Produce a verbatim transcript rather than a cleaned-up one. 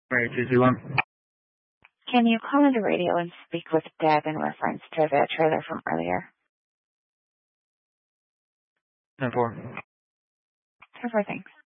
Right, two two one. Can you call into radio and speak with Deb in reference to the trailer from earlier? ten four. ten four, thanks.